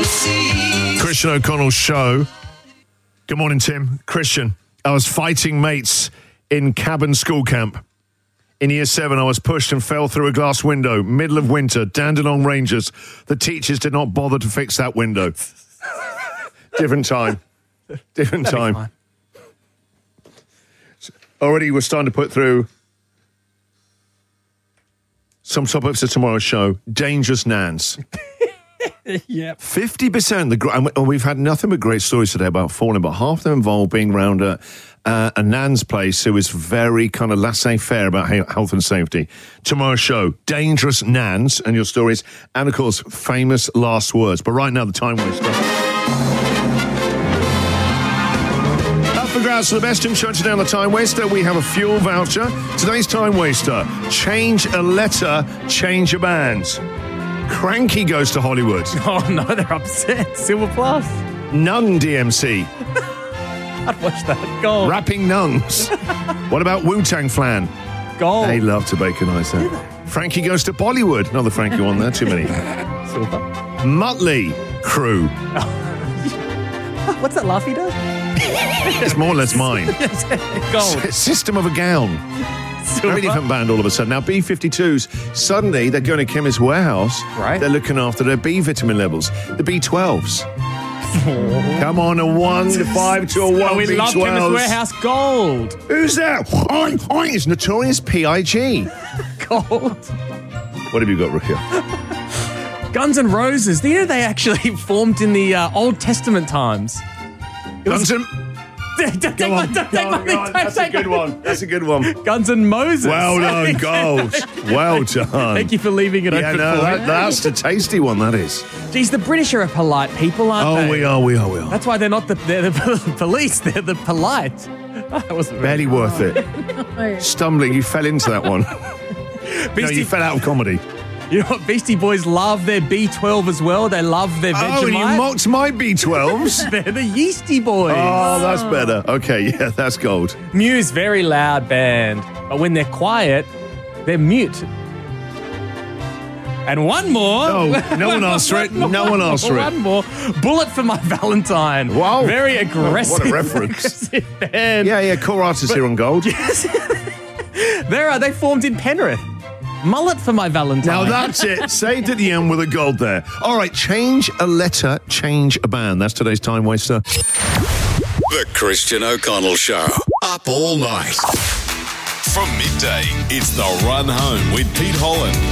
Christian O'Connell Show. Good morning, Tim. Christian, I was fighting mates in cabin school camp. In year 7, I was pushed and fell through a glass window, middle of winter, Dandenong Rangers. The teachers did not bother to fix that window. Different time. Different time. Already we're starting to put through some topics of tomorrow's show. Dangerous nans. Yep. 50%, and we've had nothing but great stories today about falling, but half of them involve being around a nan's place who is very kind of laissez-faire about health and safety. Tomorrow's show, dangerous nans and your stories, and of course, famous last words. But right now, the time waster. Up for grabs for the best show today on the time waster. We have a fuel voucher. Today's time waster: change a letter, change a band. Cranky goes to Hollywood. Oh no, they're upset. Silver Plus. Nun DMC. I'd watch that. Gold. Rapping nuns. What about Wu-Tang Flan? Gold. They love to baconize that. Frankie goes to Bollywood. Another Frankie one there. Too many. Silver. Motley Crew. What's that laugh he does? It's more or less mine. Gold. System of a Gown. Silver. Very different band all of a sudden. Now, B-52s, suddenly they're going to Chemist Warehouse. Right. They're looking after their B vitamin levels. The B12s. Come on, a 1 to 5 to a 1 Oh, we B12s. love Chemist Warehouse Gold. Who's that? Oink, oink. It's Notorious P.I.G. Gold. What have you got, Rukia? Guns N' Roses. Do you know they actually formed in the Old Testament times? Guns N'... Don't take my thing. That's a good one. That's a good one. Guns N' Moses. Well done, Gold. Well done. Thank you for leaving it open for me. That's the tasty one, that is. Geez, the British are a polite people, aren't they? We are. That's why they're not they're the police. They're the polite. That wasn't Barely worth it. Stumbling, you fell into that one. No, you fell out of comedy. You know what? Beastie Boys love their B12 as well. They love their Vegemite. Oh, and you mocked my B12s? They're the Yeasty Boys. Oh, that's better. Okay, yeah, that's gold. Muse, very loud band. But when they're quiet, they're mute. And one more. Oh, no one asked for it. No one asked for it. One more. Bullet for My Valentine. Wow. Very aggressive. What a reference. Aggressive band. Yeah, core artists here on Gold. They formed in Penrith. Mullet for My Valentine. Now that's it. Saved at the end with a gold there. All right, change a letter, change a band. That's today's time waster. The Christian O'Connell Show. Up all night. From midday, it's The Run Home with Pete Holland.